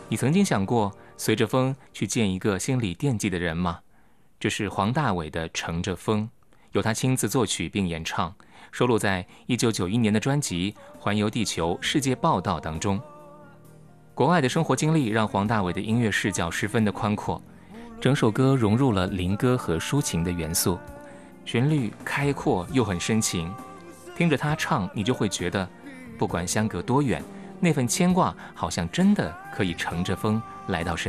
你曾经想过随着风去见一个心里惦记的人吗？这是黄大炜的《乘着风》，由他亲自作曲并演唱，收录在1991年的专辑《环游地球世界报道》当中。国外的生活经历让黄大炜的音乐视角十分的宽阔，整首歌融入了灵歌和抒情的元素，旋律开阔又很深情，听着他唱，你就会觉得不管相隔多远，那份牵挂好像真的可以乘着风来到身